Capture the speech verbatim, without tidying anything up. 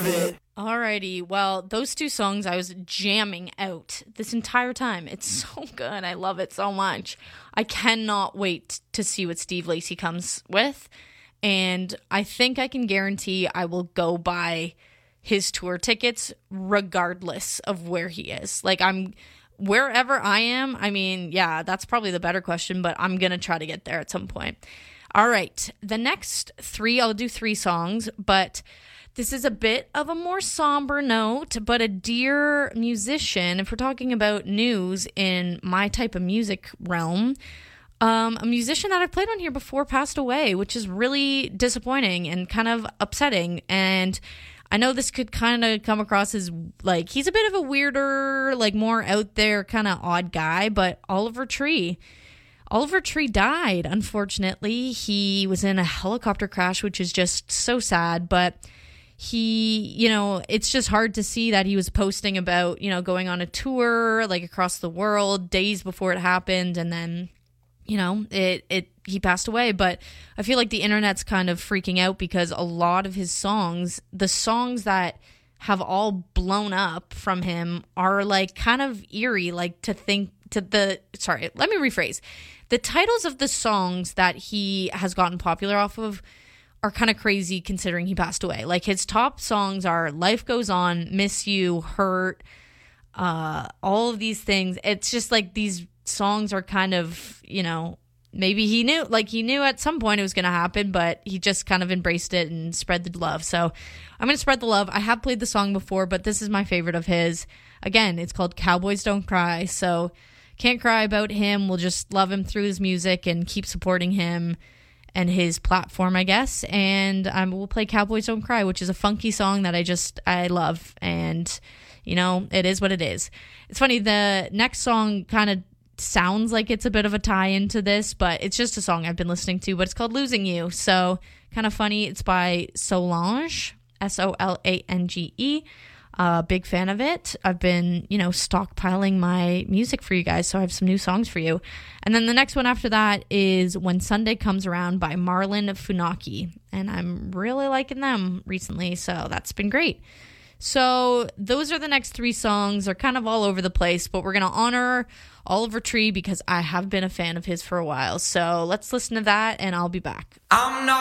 of it. Alrighty, well, those two songs I was jamming out this entire time. It's so good. I love it so much. I cannot wait to see what Steve Lacy comes with. And I think I can guarantee I will go buy his tour tickets regardless of where he is. Like, I'm wherever I am. I mean, yeah, that's probably the better question, but I'm going to try to get there at some point. All right, the next three, I'll do three songs, but this is a bit of a more somber note, but a dear musician, if we're talking about news in my type of music realm, um, a musician that I've played on here before passed away, which is really disappointing and kind of upsetting. And I know this could kind of come across as like, he's a bit of a weirder, like more out there kind of odd guy, but Oliver Tree. Oliver Tree died, unfortunately. He was in a helicopter crash, which is just so sad, but he, you know, it's just hard to see that he was posting about, you know, going on a tour like across the world days before it happened, and then, you know, it it he passed away. But I feel like the internet's kind of freaking out because a lot of his songs, the songs that have all blown up from him are like kind of eerie, like to think to the sorry, let me rephrase. The titles of the songs that he has gotten popular off of are kind of crazy considering he passed away. Like, his top songs are Life Goes On, Miss You, Hurt, uh, all of these things. It's just like these songs are kind of, you know, maybe he knew, like he knew at some point it was going to happen, but he just kind of embraced it and spread the love. So I'm going to spread the love. I have played the song before, but this is my favorite of his. Again, it's called Cowboys Don't Cry. So can't cry about him. We'll just love him through his music and keep supporting him and his platform, I guess. And um, we'll play Cowboys Don't Cry, which is a funky song that I just, I love. And, you know, it is what it is. It's funny, the next song kind of sounds like it's a bit of a tie-in to this, but it's just a song I've been listening to, but it's called Losing You. So kind of funny. It's by Solange, S O L A N G E. Uh, big fan of it. I've been, you know, stockpiling my music for you guys, so I have some new songs for you. And then the next one after that is When Sunday Comes Around by Marlon Funaki, and I'm really liking them recently, so that's been great. So those are the next three songs. They're kind of all over the place, but we're going to honor Oliver Tree because I have been a fan of his for a while. So let's listen to that, and I'll be back. I'm not